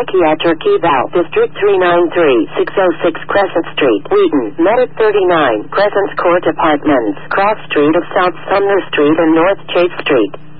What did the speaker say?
Psychiatric Eval, District 393, 606 Crescent Street, Wheaton, Med 39, Crescent Court Apartments, Cross Street of South Sumner Street and North Chase Street.